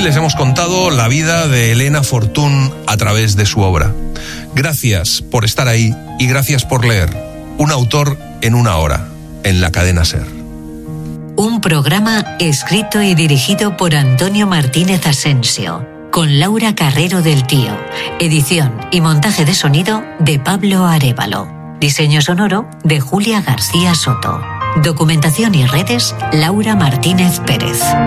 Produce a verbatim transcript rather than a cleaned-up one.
les hemos contado la vida de Elena Fortún a través de su obra. Gracias por estar ahí y gracias por leer. Un autor en una hora, en la cadena SER. Un programa escrito y dirigido por Antonio Martínez Asensio, con Laura Carrero del Tío. Edición y montaje de sonido de Pablo Arévalo. Diseño sonoro de Julia García Soto. Documentación y redes, Laura Martínez Pérez.